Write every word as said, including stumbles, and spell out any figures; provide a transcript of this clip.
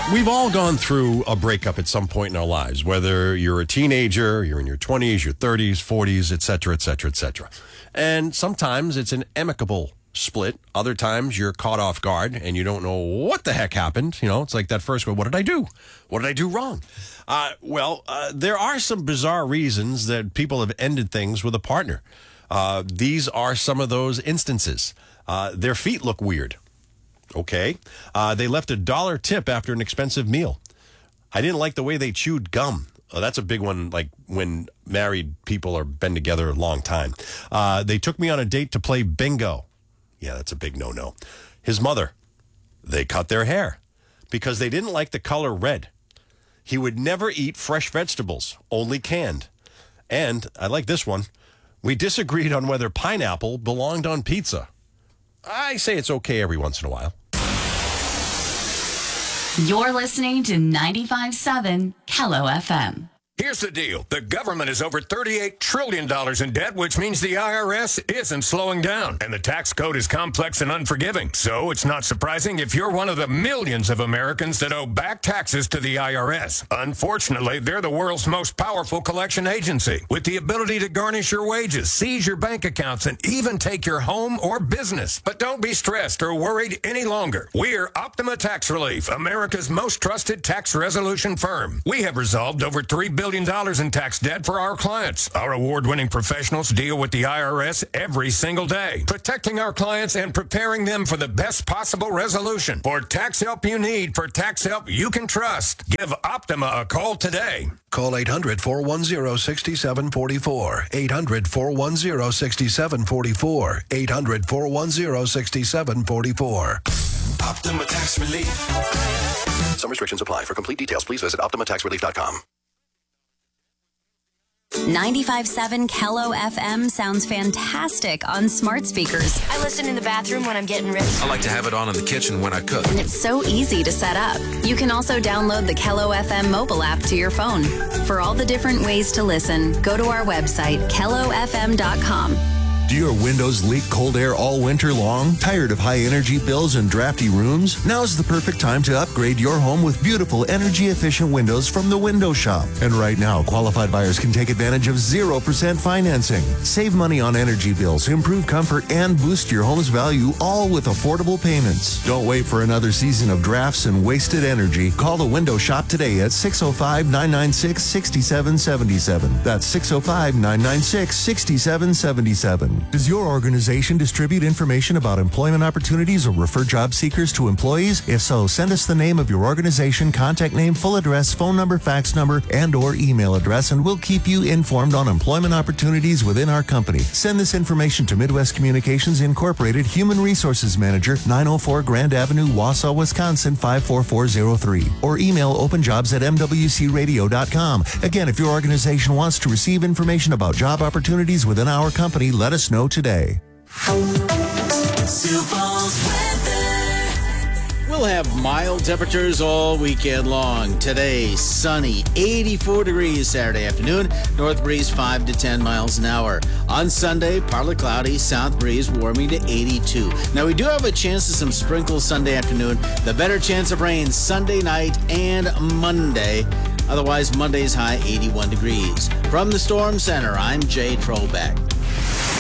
We've all gone through a breakup at some point in our lives, whether you're a teenager, you're in your twenties, your thirties, forties, et cetera, et cetera, et cetera. And sometimes it's an amicable split. Other times you're caught off guard and you don't know what the heck happened. You know, it's like that first one. What did I do? What did I do wrong? Uh, well, uh, there are some bizarre reasons that people have ended things with a partner. Uh, these are some of those instances. Uh, their feet look weird. Okay. Uh, they left a dollar tip after an expensive meal. I didn't like the way they chewed gum. Oh, that's a big one, like when married people are been together a long time. Uh, they took me on a date to play bingo. Yeah, that's a big no-no. His mother, they cut their hair because they didn't like the color red. He would never eat fresh vegetables, only canned. And I like this one. We disagreed on whether pineapple belonged on pizza. I say it's okay every once in a while. You're listening to ninety-five point seven Kello F M. Here's the deal. The government is over thirty-eight trillion dollars in debt, which means the I R S isn't slowing down. And the tax code is complex and unforgiving. So it's not surprising if you're one of the millions of Americans that owe back taxes to the I R S. Unfortunately, they're the world's most powerful collection agency, with the ability to garnish your wages, seize your bank accounts, and even take your home or business. But don't be stressed or worried any longer. We're Optima Tax Relief, America's most trusted tax resolution firm. We have resolved over three billion dollars in tax debt for our clients. Our award-winning professionals deal with the I R S every single day, protecting our clients and preparing them for the best possible resolution. For tax help you need, for tax help you can trust, give Optima a call today. Call eight hundred, four one zero, six seven four four. eight hundred, four one zero, six seven four four. eight hundred, four one zero, six seven four four. Optima Tax Relief. Some restrictions apply. For complete details, please visit optima tax relief dot com. ninety-five point seven Kello F M sounds fantastic on smart speakers. I listen in the bathroom when I'm getting ready. I like to have it on in the kitchen when I cook. And it's so easy to set up. You can also download the Kello F M mobile app to your phone. For all the different ways to listen, go to our website, kello f m dot com. Do your windows leak cold air all winter long? Tired of high energy bills and drafty rooms? Now's the perfect time to upgrade your home with beautiful energy efficient windows from the Window Shop. And right now, qualified buyers can take advantage of zero percent financing. Save money on energy bills, improve comfort, and boost your home's value, all with affordable payments. Don't wait for another season of drafts and wasted energy. Call the Window Shop today at six oh five, nine nine six, six seven seven seven. That's six oh five, nine nine six, six seven seven seven. Does your organization distribute information about employment opportunities or refer job seekers to employees? If so, send us the name of your organization, contact name, full address, phone number, fax number, and or email address, and we'll keep you informed on employment opportunities within our company. Send this information to Midwest Communications Incorporated, Human Resources Manager, nine oh four Grand Avenue, Wausau, Wisconsin, five four four zero three. Or email openjobs at m w c radio dot com. Again, if your organization wants to receive information about job opportunities within our company, let us know today. We'll have mild temperatures all weekend long. Today, sunny, eighty-four degrees Saturday afternoon, north breeze five to ten miles an hour. On Sunday, partly cloudy, south breeze warming to eighty-two. Now, we do have a chance of some sprinkles Sunday afternoon. The better chance of rain Sunday night and Monday. Otherwise, Monday's high eighty-one degrees. From the Storm Center, I'm Jay Trollbeck.